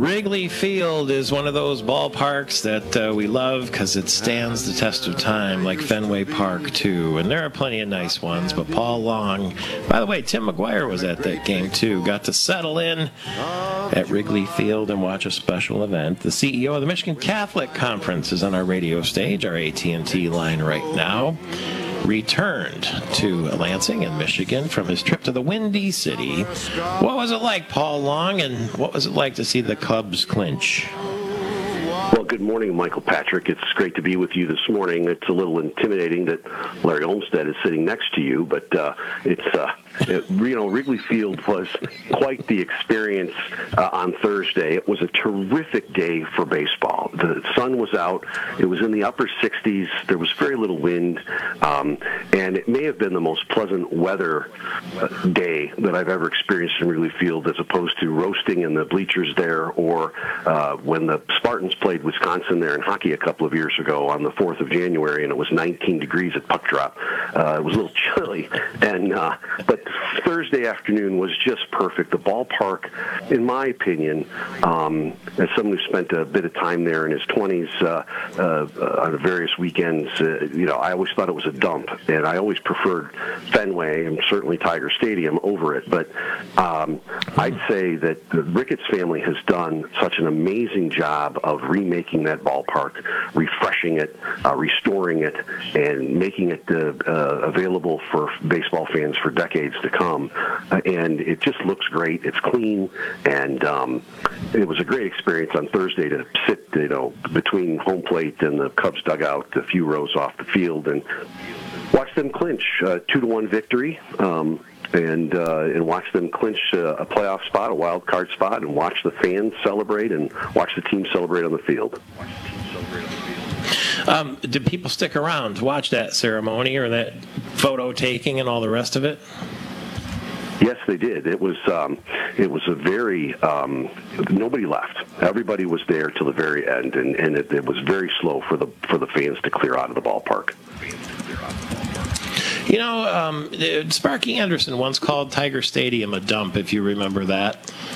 Wrigley Field is one of those ballparks that we love because it stands the test of time, like Fenway Park, too. And there are plenty of nice ones, but Paul Long, by the way, Tim McGuire was at that game, too, got to settle in at Wrigley Field and watch a special event. The CEO of the Michigan Catholic Conference is on our radio stage, our AT&T line right now. Returned to Lansing in Michigan from his trip to the Windy City. What was it like, Paul Long, and what was it like to see the Cubs clinch? Well, good morning, Michael Patrick. It's great to be with you this morning. It's a little intimidating that Larry Olmsted is sitting next to you, but Wrigley Field was quite the experience on Thursday. It was a terrific day for baseball. The sun was out. It was in the upper 60s. There was very little wind, and it may have been the most pleasant weather day that I've ever experienced in Wrigley Field, as opposed to roasting in the bleachers there, or when the Spartans played Wisconsin there in hockey a couple of years ago on the 4th of January, and it was 19 degrees at puck drop. It was a little chilly, but Thursday afternoon was just perfect. The ballpark, in my opinion, as someone who spent a bit of time there in his 20s on various weekends, I always thought it was a dump, and I always preferred Fenway and certainly Tiger Stadium over it. But I'd say that the Ricketts family has done such an amazing job of remaking that ballpark, refreshing it, restoring it, and making it available for baseball fans for decades to come. And it just looks great. It's clean, and it was a great experience on Thursday to sit, between home plate and the Cubs dugout, a few rows off the field, and watch them clinch 2-1 victory. And watch them clinch a playoff spot, a wild card spot, and watch the fans celebrate and watch the team celebrate on the field. Did people stick around to watch that ceremony or that photo taking and all the rest of it? Yes, they did. It was a very nobody left. Everybody was there till the very end, and it was very slow for the fans to clear out of the ballpark. Sparky Anderson once called Tiger Stadium a dump, if you remember that.